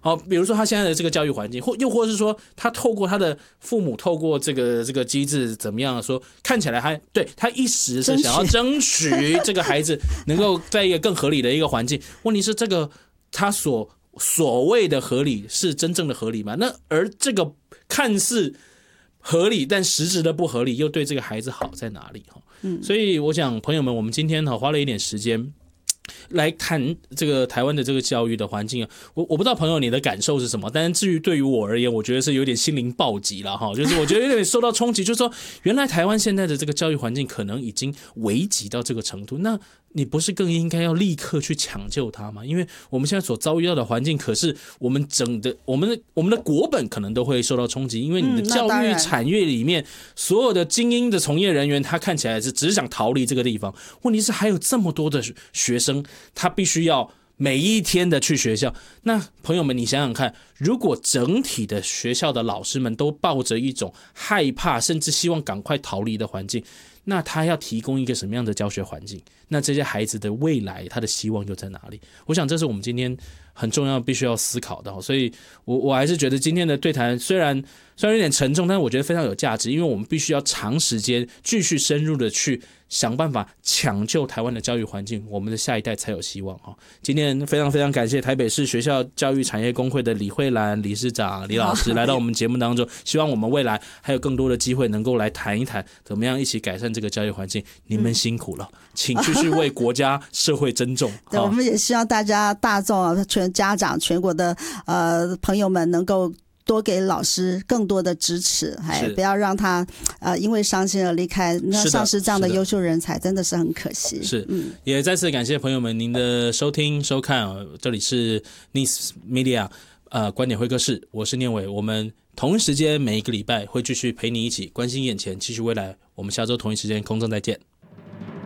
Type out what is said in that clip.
比如说他现在的这个教育环境，又或是说他透过他的父母，透过这个机制怎么样说，看起来他一时是想要争取这个孩子能够在一个更合理的一个环境。问题是这个他所谓的合理是真正的合理吗？那而这个看似合理但实质的不合理，又对这个孩子好在哪里？所以我想朋友们，我们今天花了一点时间来谈这个台湾的这个教育的环境，我不知道朋友你的感受是什么，但是至于对于我而言，我觉得是有点心灵暴击了哈，就是我觉得有点受到冲击，就是说原来台湾现在的这个教育环境可能已经危急到这个程度，那你不是更应该要立刻去抢救它吗？因为我们现在所遭遇到的环境，可是我们的国本可能都会受到冲击，因为你的教育产业里面所有的精英的从业人员，他看起来是只想逃离这个地方，问题是还有这么多的学生，他必须要每一天的去学校。那朋友们，你想想看，如果整体的学校的老师们都抱着一种害怕甚至希望赶快逃离的环境，那他要提供一个什么样的教学环境？那这些孩子的未来，他的希望又在哪里？我想这是我们今天很重要必须要思考的。所以我还是觉得今天的对谈虽然有点沉重，但是我觉得非常有价值，因为我们必须要长时间继续深入的去想办法抢救台湾的教育环境，我们的下一代才有希望。今天非常非常感谢台北市学校教育产业工会的李慧兰理事长李老师来到我们节目当中，希望我们未来还有更多的机会能够来谈一谈怎么样一起改善这个教育环境。你们辛苦了，请继续为国家社会珍重。 对，我们也希望大众全家长全国的朋友们能够多给老师更多的支持，不要让他因为伤心而离开，那丧失这样的优秀人才真的是很可惜。 也再次感谢朋友们您的收听收看，这里是 Nice Media 观点会客室，我是念伟，我们同一时间每一个礼拜会继续陪你一起关心眼前，期许未来，我们下周同一时间空中再见。